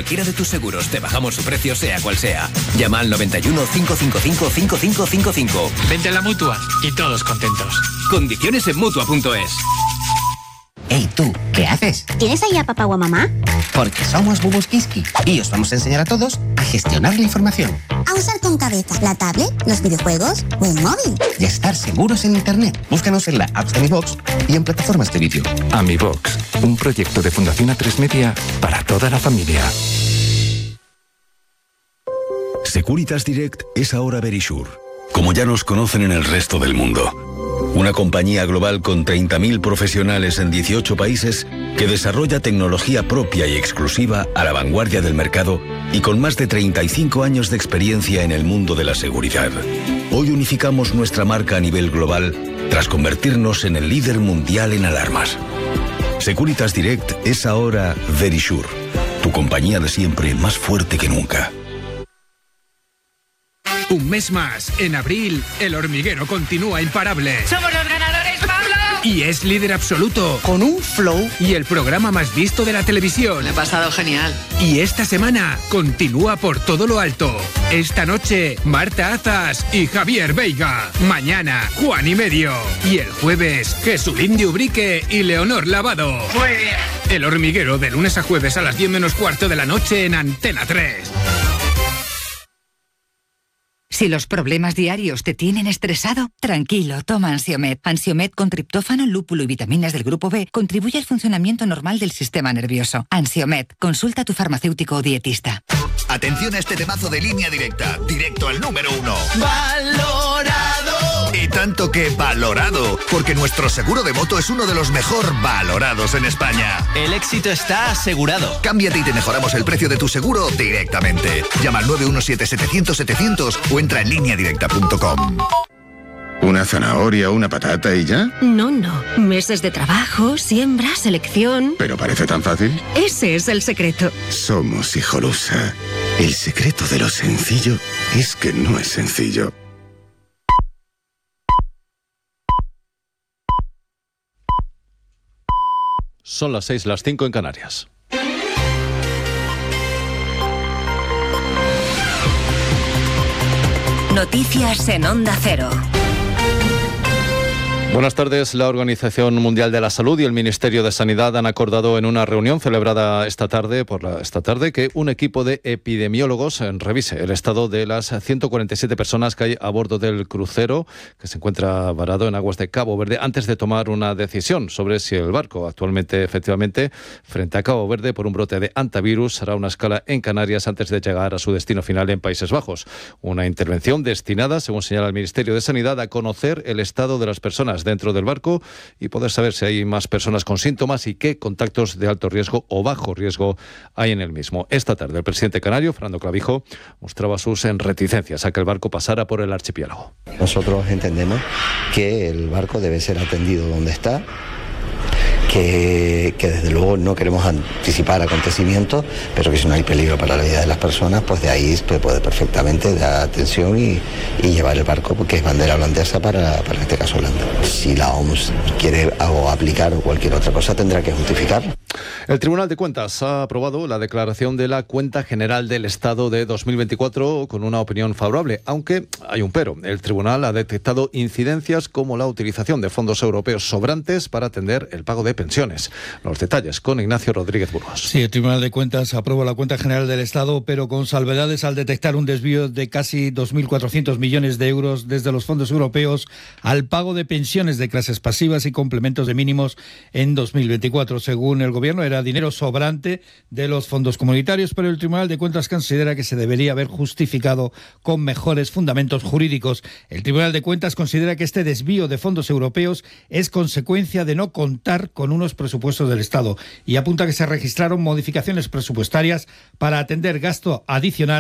cualquiera de tus seguros te bajamos su precio sea cual sea. Llama al 91 555 5555. Vente a la Mutua y todos contentos. Condiciones en Mutua.es. Ey, tú, ¿qué haces? ¿Tienes ahí a papá o a mamá? Porque somos Bubus Kiski y os vamos a enseñar a todos a gestionar la información. A usar con cabeza la tablet, los videojuegos o el móvil. Y a estar seguros en Internet. Búscanos en la app de Mi Box y en plataformas de vídeo. AmiBox, un proyecto de Fundación A3 Media para toda la familia. Securitas Direct es ahora Verisure, como ya nos conocen en el resto del mundo. Una compañía global con 30.000 profesionales en 18 países que desarrolla tecnología propia y exclusiva a la vanguardia del mercado y con más de 35 años de experiencia en el mundo de la seguridad. Hoy unificamos nuestra marca a nivel global tras convertirnos en el líder mundial en alarmas. Securitas Direct es ahora Verisure, tu compañía de siempre más fuerte que nunca. Un mes más, en abril, El Hormiguero continúa imparable. ¡Somos los ganadores, Pablo! Y es líder absoluto, con un flow y el programa más visto de la televisión. Me he pasado genial. Y esta semana continúa por todo lo alto. Esta noche, Marta Azas y Javier Veiga. Mañana, Juan y Medio. Y el jueves, Jesulín de Ubrique y Leonor Lavado. Muy bien. El Hormiguero, de lunes a jueves a las 10 menos cuarto de la noche en Antena 3. Si los problemas diarios te tienen estresado, tranquilo, toma Ansiomed. Ansiomed con triptófano, lúpulo y vitaminas del grupo B contribuye al funcionamiento normal del sistema nervioso. Ansiomed, consulta a tu farmacéutico o dietista. Atención a este temazo de Línea Directa, directo al número 1. ¡Valorado! Y tanto que valorado, porque nuestro seguro de moto es uno de los mejor valorados en España. El éxito está asegurado. Cámbiate y te mejoramos el precio de tu seguro directamente. Llama al 917-700-700 o entra en lineadirecta.com. ¿Una zanahoria, una patata y ya? No. Meses de trabajo, siembra, selección... ¿Pero parece tan fácil? Ese es el secreto. Somos Hijolusa. El secreto de lo sencillo es que no es sencillo. Son las 6, las 5 en Canarias. Noticias en Onda Cero. Buenas tardes. La Organización Mundial de la Salud y el Ministerio de Sanidad han acordado en una reunión celebrada esta tarde que un equipo de epidemiólogos revise el estado de las 147 personas que hay a bordo del crucero que se encuentra varado en aguas de Cabo Verde antes de tomar una decisión sobre si el barco, actualmente efectivamente frente a Cabo Verde por un brote de hantavirus, hará una escala en Canarias antes de llegar a su destino final en Países Bajos. Una intervención destinada, según señala el Ministerio de Sanidad, a conocer el estado de las personas dentro del barco y poder saber si hay más personas con síntomas y qué contactos de alto riesgo o bajo riesgo hay en el mismo. Esta tarde el presidente canario, Fernando Clavijo, mostraba sus reticencias a que el barco pasara por el archipiélago. Nosotros entendemos que el barco debe ser atendido donde está, que desde luego no queremos anticipar acontecimientos, pero que si no hay peligro para la vida de las personas, pues de ahí se puede perfectamente dar atención y llevar el barco, porque es bandera holandesa para este caso Holanda. Si la OMS quiere aplicar o cualquier otra cosa, tendrá que justificarlo. El Tribunal de Cuentas ha aprobado la declaración de la Cuenta General del Estado de 2024 con una opinión favorable, aunque hay un pero. El Tribunal ha detectado incidencias como la utilización de fondos europeos sobrantes para atender el pago de pensiones. Los detalles con Ignacio Rodríguez Burgos. Sí, el Tribunal de Cuentas aprobó la Cuenta General del Estado, pero con salvedades al detectar un desvío de casi 2.400 millones de euros desde los fondos europeos al pago de pensiones de clases pasivas y complementos de mínimos en 2024. Según el Gobierno, era dinero sobrante de los fondos comunitarios, pero el Tribunal de Cuentas considera que se debería haber justificado con mejores fundamentos jurídicos. El Tribunal de Cuentas considera que este desvío de fondos europeos es consecuencia de no contar con unos presupuestos del Estado y apunta que se registraron modificaciones presupuestarias para atender gasto adicional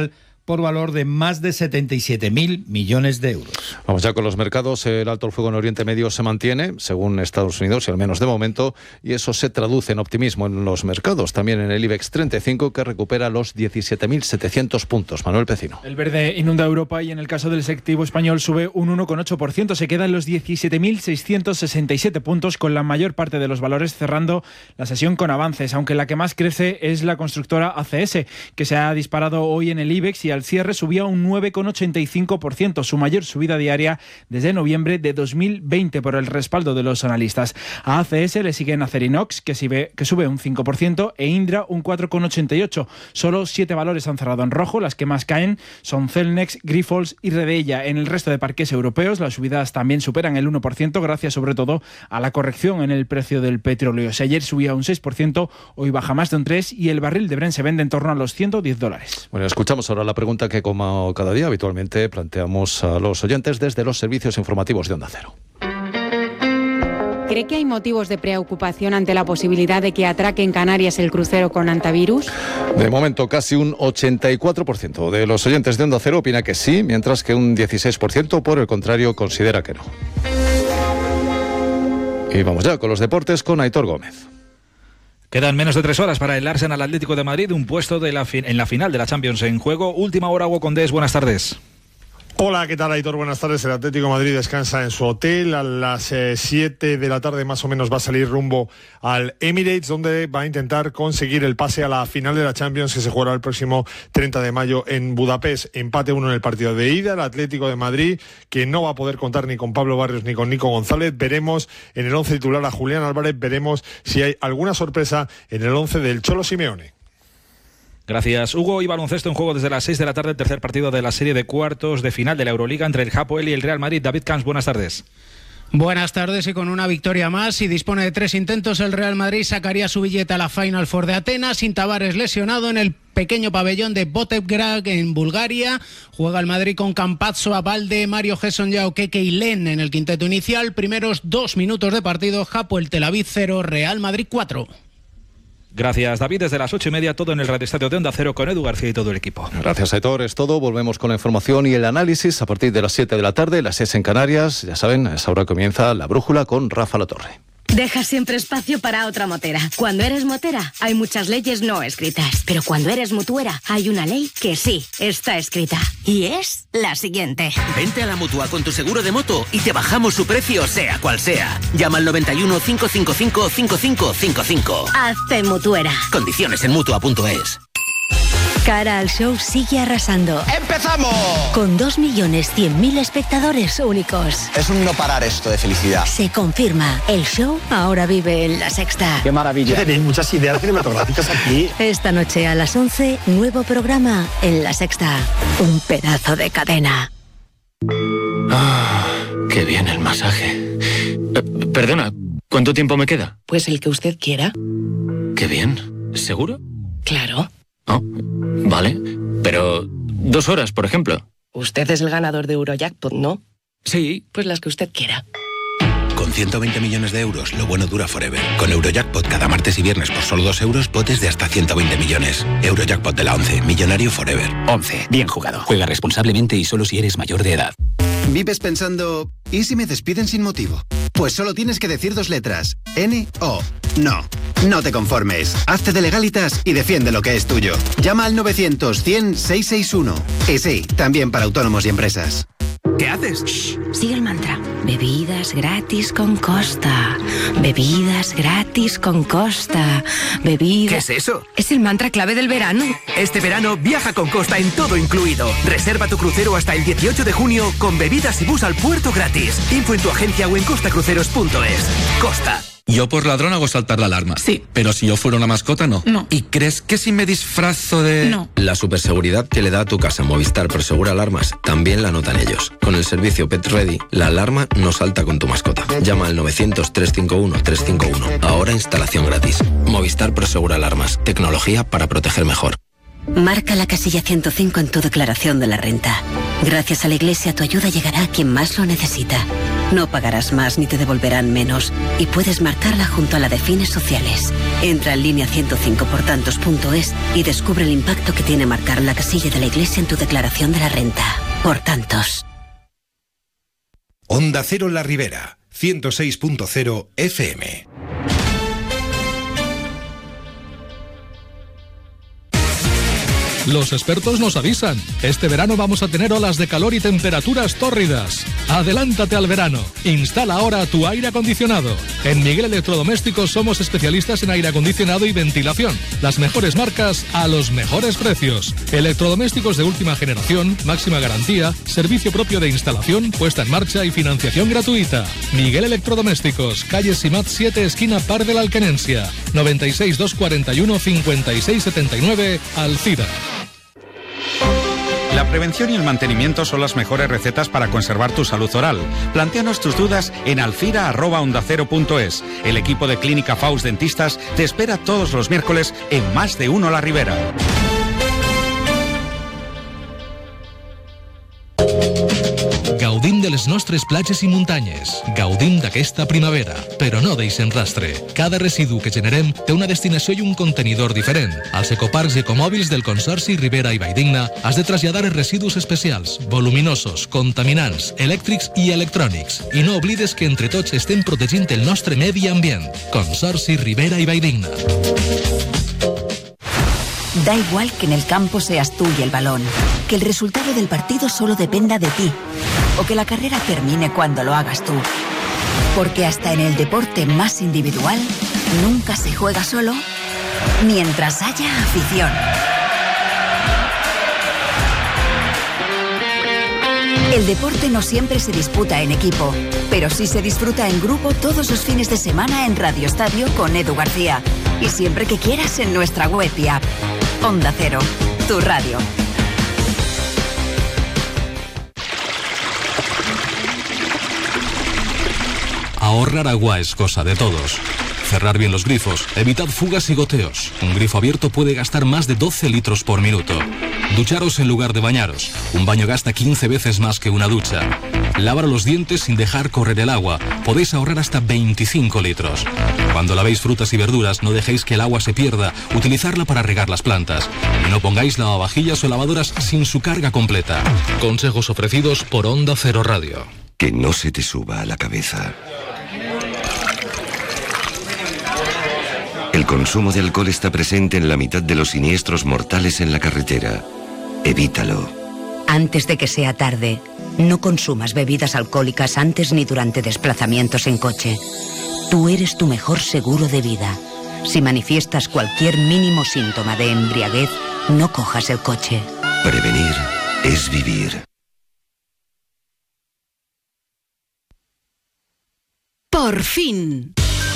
por valor de más de 77.000 millones de euros. Vamos ya con los mercados. El alto el fuego en Oriente Medio se mantiene, según Estados Unidos, y al menos de momento, y eso se traduce en optimismo en los mercados. También en el IBEX 35, que recupera los 17.700 puntos. Manuel Pecino. El verde inunda Europa y en el caso del selectivo español sube un 1,8%. Se queda en los 17.667 puntos, con la mayor parte de los valores cerrando la sesión con avances, aunque la que más crece es la constructora ACS, que se ha disparado hoy en el IBEX y al cierre subía un 9,85%, su mayor subida diaria desde noviembre de 2020 por el respaldo de los analistas. A ACS le siguen Acerinox, que sube un 5%, e Indra un 4,88%. Solo 7 valores han cerrado en rojo. Las que más caen son Celnex, Grifols y Redeia. En el resto de parques europeos las subidas también superan el 1%, gracias sobre todo a la corrección en el precio del petróleo. Si ayer subía un 6%, hoy baja más de un 3% y el barril de Brent se vende en torno a los $110. Bueno, escuchamos ahora la pregunta que, como cada día habitualmente planteamos a los oyentes desde los servicios informativos de Onda Cero. ¿Cree que hay motivos de preocupación ante la posibilidad de que atraque en Canarias el crucero con antivirus? De momento, casi un 84% de los oyentes de Onda Cero opina que sí, mientras que un 16%, por el contrario, considera que no. Y vamos ya con los deportes con Aitor Gómez. Quedan menos de 3 horas para el Arsenal Atlético de Madrid, un puesto en la final de la Champions en juego. Última hora, Hugo Condés, buenas tardes. Hola, ¿qué tal, Aitor? Buenas tardes. El Atlético de Madrid descansa en su hotel. A las 7 de la tarde más o menos va a salir rumbo al Emirates, donde va a intentar conseguir el pase a la final de la Champions, que se jugará el próximo 30 de mayo en Budapest. Empate 1 en el partido de ida. El Atlético de Madrid, que no va a poder contar ni con Pablo Barrios ni con Nico González. Veremos en el 11 titular a Julián Álvarez. Veremos si hay alguna sorpresa en el 11 del Cholo Simeone. Gracias, Hugo. Y baloncesto en juego desde las 6 de la tarde, el tercer partido de la serie de cuartos de final de la Euroliga entre el Hapoel y el Real Madrid. David Camps, buenas tardes. Buenas tardes, y con una victoria más y dispone de 3 intentos, el Real Madrid sacaría su billete a la Final Four de Atenas, sin Tavares lesionado en el pequeño pabellón de Botevgrad en Bulgaria. Juega el Madrid con Campazzo, Abalde, Mario Gesson, Yao Keke y Len en el quinteto inicial. Primeros 2 minutos de partido, Hapoel Tel Aviv 0, Real Madrid 4. Gracias, David. Desde las 8:30, todo en el Radio Estadio de Onda Cero con Edu García y todo el equipo. Gracias, Aitor. Es todo. Volvemos con la información y el análisis a partir de las 7 de la tarde, las 6 en Canarias. Ya saben, a esa hora comienza La Brújula con Rafa Latorre. Deja siempre espacio para otra motera. Cuando eres motera, hay muchas leyes no escritas. Pero cuando eres mutuera, hay una ley que sí está escrita. Y es la siguiente. Vente a la Mutua con tu seguro de moto y te bajamos su precio, sea cual sea. Llama al 91 555 5555. Hazte mutuera. Condiciones en Mutua.es. Cara al Show sigue arrasando. ¡Empezamos! Con 2.100.000 espectadores únicos. Es un no parar esto de felicidad. Se confirma, el show ahora vive en La Sexta. ¡Qué maravilla! Tenéis muchas ideas cinematográficas aquí. Esta noche a las 11, nuevo programa en La Sexta. Un pedazo de cadena. Ah, qué bien el masaje. Perdona, ¿cuánto tiempo me queda? Pues el que usted quiera. Qué bien. ¿Seguro? Claro. Oh, vale, pero 2 horas, por ejemplo. Usted es el ganador de Eurojackpot, ¿no? Sí. Pues las que usted quiera. Con 120 millones de euros, lo bueno dura forever. Con Eurojackpot cada martes y viernes por solo 2 euros, potes de hasta 120 millones. Eurojackpot de la 11, millonario forever. 11, bien jugado. Juega responsablemente y solo si eres mayor de edad. ¿Vives pensando, ¿y si me despiden sin motivo? Pues solo tienes que decir 2 letras. N-O. No. No te conformes. Hazte de Legalitas y defiende lo que es tuyo. Llama al 900-100-661. Y sí, también para autónomos y empresas. ¿Qué haces? Shh, sigue el mantra. Bebidas gratis con Costa. Bebidas gratis con Costa. Bebidas... ¿Qué es eso? Es el mantra clave del verano. Este verano viaja con Costa en todo incluido. Reserva tu crucero hasta el 18 de junio con bebidas y bus al puerto gratis. Info en tu agencia o en costacruceros.es. Costa. Yo por ladrón hago saltar la alarma. Sí. Pero si yo fuera una mascota, no. No. ¿Y crees que si me disfrazo de...? No. La superseguridad que le da a tu casa Movistar Prosegura Alarmas también la notan ellos. Con el servicio Pet Ready, la alarma no salta con tu mascota. Llama al 900-351-351. Ahora instalación gratis. Movistar Prosegura Alarmas. Tecnología para proteger mejor. Marca la casilla 105 en tu declaración de la renta. Gracias a la Iglesia, tu ayuda llegará a quien más lo necesita. No pagarás más ni te devolverán menos y puedes marcarla junto a la de fines sociales. Entra en línea 105portantos.es y descubre el impacto que tiene marcar la casilla de la Iglesia en tu declaración de la renta. Por tantos. Onda Cero La Ribera, 106.0 FM. Los expertos nos avisan. Este verano vamos a tener olas de calor y temperaturas tórridas. Adelántate al verano. Instala ahora tu aire acondicionado. En Miguel Electrodomésticos somos especialistas en aire acondicionado y ventilación. Las mejores marcas a los mejores precios. Electrodomésticos de última generación, máxima garantía, servicio propio de instalación, puesta en marcha y financiación gratuita. Miguel Electrodomésticos, calle Simat 7, esquina Par de la Alquenencia. 96 241 56 79, Alcira. La prevención y el mantenimiento son las mejores recetas para conservar tu salud oral. Plantéanos tus dudas en alcira@ondacero.es. El equipo de Clínica Faust Dentistas te espera todos los miércoles en Más de Uno La Ribera. Gaudim de les nostres platges i muntanyes. Gaudim d'aquesta primavera, però no deixem rastre. Cada residu que generem té una destinació i un contenidor diferent. Als ecoparcs i ecomòbils del Consorci Ribera i Valldigna has de traslladar els residus especials, voluminosos, contaminants, elèctrics i electrònics. I no oblides que entre tots estem protegint el nostre medi ambient. Consorci Ribera i Valldigna. Da igual que en el campo seas tú y el balón, que el resultado del partido solo dependa de ti, o que la carrera termine cuando lo hagas tú. Porque hasta en el deporte más individual, nunca se juega solo mientras haya afición. El deporte no siempre se disputa en equipo, pero sí se disfruta en grupo todos los fines de semana en Radio Estadio con Edu García. Y siempre que quieras en nuestra web y app. Onda Cero, tu radio. Ahorrar agua es cosa de todos. Cerrar bien los grifos, evitad fugas y goteos. Un grifo abierto puede gastar más de 12 litros por minuto. Ducharos en lugar de bañaros. Un baño gasta 15 veces más que una ducha. Lavar los dientes sin dejar correr el agua. Podéis ahorrar hasta 25 litros. Cuando lavéis frutas y verduras, no dejéis que el agua se pierda. Utilizarla para regar las plantas. Y no pongáis lavavajillas o lavadoras sin su carga completa. Consejos ofrecidos por Onda Cero Radio. Que no se te suba a la cabeza. El consumo de alcohol está presente en la mitad de los siniestros mortales en la carretera. Evítalo. Antes de que sea tarde, no consumas bebidas alcohólicas antes ni durante desplazamientos en coche. Tú eres tu mejor seguro de vida. Si manifiestas cualquier mínimo síntoma de embriaguez, no cojas el coche. Prevenir es vivir. Por fin.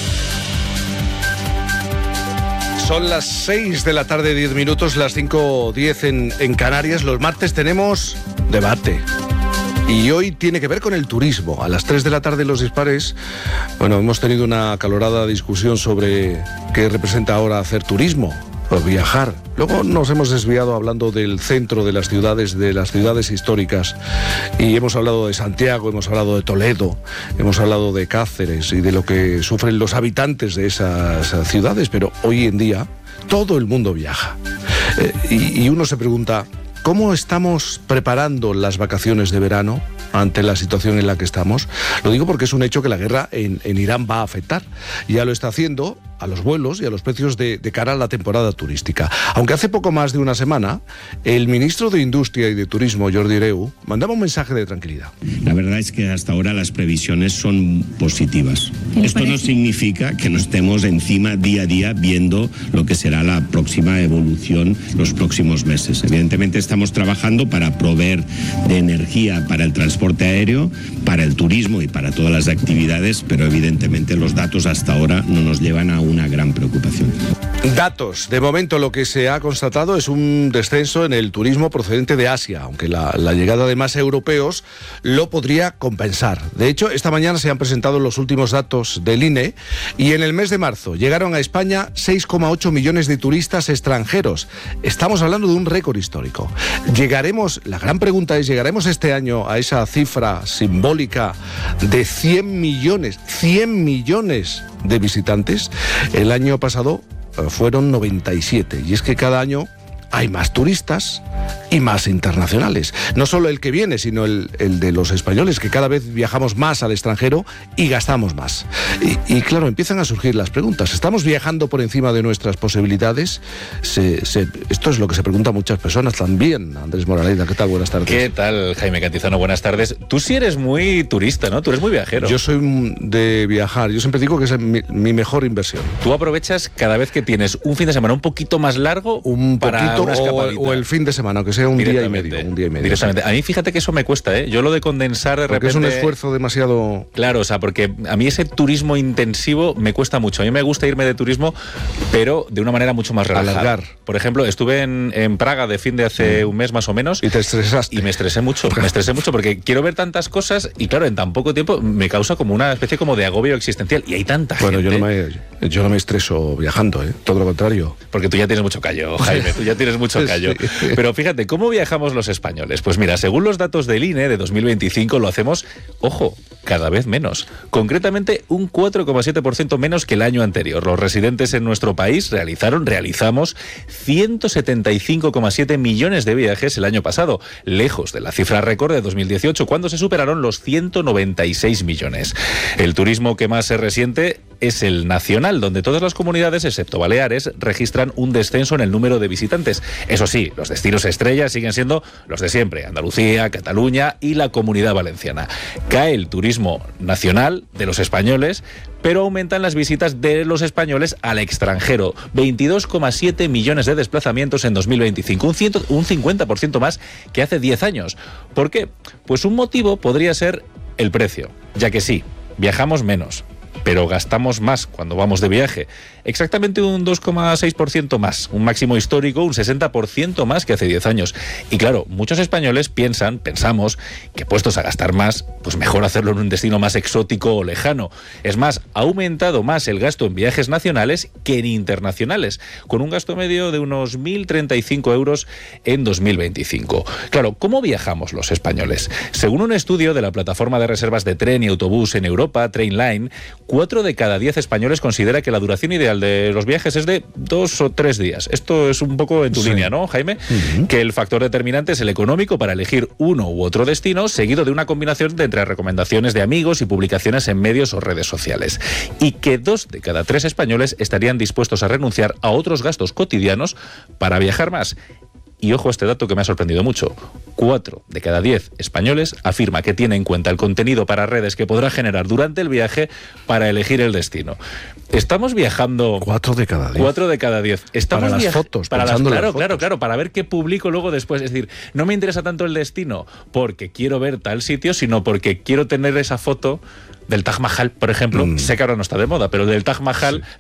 Son las 6 de la tarde, 10 minutos, las 5:10 en Canarias. Los martes tenemos debate. Y hoy tiene que ver con el turismo. A las 3 de la tarde en Los Dispares, bueno, hemos tenido una acalorada discusión sobre qué representa ahora hacer turismo, o viajar. Luego nos hemos desviado hablando del centro de las ciudades históricas. Y hemos hablado de Santiago, hemos hablado de Toledo, hemos hablado de Cáceres y de lo que sufren los habitantes de esas ciudades. Pero hoy en día todo el mundo viaja. Y uno se pregunta, ¿cómo estamos preparando las vacaciones de verano ante la situación en la que estamos? Lo digo porque es un hecho que la guerra en Irán va a afectar. Ya lo está haciendo a los vuelos y a los precios de cara a la temporada turística. Aunque hace poco más de una semana, el ministro de Industria y de Turismo, Jordi Hereu, mandaba un mensaje de tranquilidad. La verdad es que hasta ahora las previsiones son positivas. Esto no significa que no estemos encima día a día viendo lo que será la próxima evolución los próximos meses. Evidentemente estamos trabajando para proveer de energía para el transporte aéreo, para el turismo y para todas las actividades, pero evidentemente los datos hasta ahora no nos llevan a una gran preocupación. Datos. De momento lo que se ha constatado es un descenso en el turismo procedente de Asia, aunque la llegada de más europeos lo podría compensar. De hecho, esta mañana se han presentado los últimos datos del INE y en el mes de marzo llegaron a España 6,8 millones de turistas extranjeros. Estamos hablando de un récord histórico. La gran pregunta es, ¿llegaremos este año a esa cifra simbólica de 100 millones de visitantes? El año pasado fueron 97, y es que cada año hay más turistas y más internacionales. No solo el que viene, sino el de los españoles, que cada vez viajamos más al extranjero y gastamos más. Y claro, empiezan a surgir las preguntas. ¿Estamos viajando por encima de nuestras posibilidades? Esto es lo que se preguntan muchas personas también. Andrés Moraleda, ¿qué tal? Buenas tardes. ¿Qué tal, Jaime Cantizano? Buenas tardes. Tú sí eres muy turista, ¿no? Tú eres muy viajero. Yo soy de viajar. Yo siempre digo que es mi mejor inversión. ¿Tú aprovechas cada vez que tienes un fin de semana un poquito más largo para una escapadita? O el fin de semana, aunque sea un día y medio. Directamente. A mí fíjate que eso me cuesta, ¿eh? Yo lo de condensar de repente... es un esfuerzo demasiado... Claro, o sea, porque a mí ese turismo intensivo me cuesta mucho. A mí me gusta irme de turismo, pero de una manera mucho más relajada. Alargar. Por ejemplo, estuve en Praga de fin de hace un mes más o menos. Y te estresaste. Y me estresé mucho. Me estresé mucho porque quiero ver tantas cosas y claro, en tan poco tiempo me causa como una especie como de agobio existencial. Y hay tanta gente. Bueno, yo no me estreso viajando, ¿eh? Todo lo contrario. Porque tú ya tienes mucho callo, Jaime. Tú ya tienes mucho callo. Sí. Pero fíjate, ¿cómo viajamos los españoles? Pues mira, según los datos del INE de 2025 lo hacemos, ojo, cada vez menos. Concretamente un 4,7% menos que el año anterior. Los residentes en nuestro país realizamos 175,7 millones de viajes el año pasado, lejos de la cifra récord de 2018, cuando se superaron los 196 millones. El turismo que más se resiente es el nacional, donde todas las comunidades, excepto Baleares, registran un descenso en el número de visitantes. Eso sí, los destinos estrellas siguen siendo los de siempre: Andalucía, Cataluña y la Comunidad Valenciana. Cae el turismo nacional de los españoles, pero aumentan las visitas de los españoles al extranjero. 22,7 millones de desplazamientos en 2025, un 50% más que hace 10 años. ¿Por qué? Pues un motivo podría ser el precio, ya que sí, viajamos menos, pero gastamos más cuando vamos de viaje. Exactamente un 2,6% más, un máximo histórico, un 60% más que hace 10 años. Y claro, muchos españoles pensamos que puestos a gastar más, pues mejor hacerlo en un destino más exótico o lejano. Es más, ha aumentado más el gasto en viajes nacionales que en internacionales, con un gasto medio de unos 1.035 euros en 2025. Claro, ¿cómo viajamos los españoles? Según un estudio de la plataforma de reservas de tren y autobús en Europa, Trainline, 4 de cada 10 españoles considera que la duración ideal de los viajes es de 2 o 3 días. Esto es un poco en tu línea, ¿no, Jaime? Que el factor determinante es el económico para elegir uno u otro destino, seguido de una combinación de entre recomendaciones de amigos y publicaciones en medios o redes sociales. Y que 2 de cada 3 españoles estarían dispuestos a renunciar a otros gastos cotidianos para viajar más. Y ojo a este dato que me ha sorprendido mucho. 4 de cada 10 españoles afirma que tiene en cuenta el contenido para redes que podrá generar durante el viaje para elegir el destino. Estamos viajando... 4 de cada 10. 4 de cada 10. Estamos para las fotos. Claro, para ver qué publico luego después. Es decir, no me interesa tanto el destino porque quiero ver tal sitio, sino porque quiero tener esa foto del Taj Mahal, por ejemplo. Sé que ahora no está de moda, pero del Taj Mahal